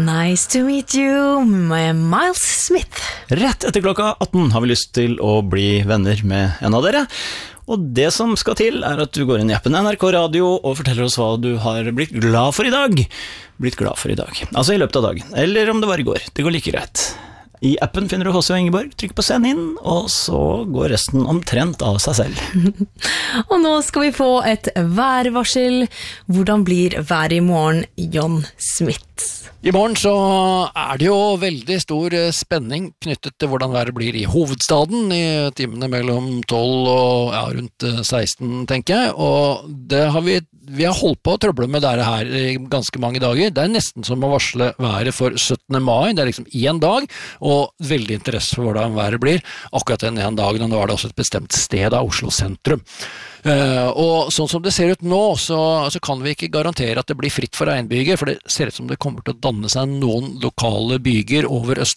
Nice to meet you, Miles Smith. Rett etter klokka 18 har vi lyst til å bli venner med en av dere. Og det som skal til at du går inn i appen NRK Radio og forteller oss hva du har blitt glad for i dag. Altså i løpet av dagen, eller om det var i går. Det går like greit. I appen finner du H.C. og Ingeborg, trykk på send inn, og så går resten omtrent av seg selv. Og nå skal vi få et værvarsel. Hvordan blir været i morgen, John Smith? I morgen så det jo veldig stor spenning knyttet til hvordan været blir i hovedstaden i timene mellom 12 og rundt 16, tenker jeg. Og det har vi har holdt på å trøble med dette her i ganske mange dager. Det nesten som å varsle været for 17. mai. Det liksom en dag, og veldig interesse for hvordan været blir. Akkurat den ene dagen, og nå det også et bestemt sted av Oslo sentrum. Og sånn som det ser ut nå, så kan vi ikke garantere at det blir fritt for regnbyger, for det ser ut som det kommer til å danne seg noen lokale byger over